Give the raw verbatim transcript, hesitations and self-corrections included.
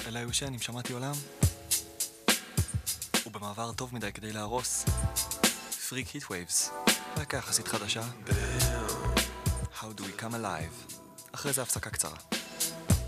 אלה היו שנים, שמעתי עולם. ובמעבר טוב מדי כדי להרוס. פריק היט ווייבס. רק יחסית חדשה. How do we come alive? אחרי זה הפסקה קצרה.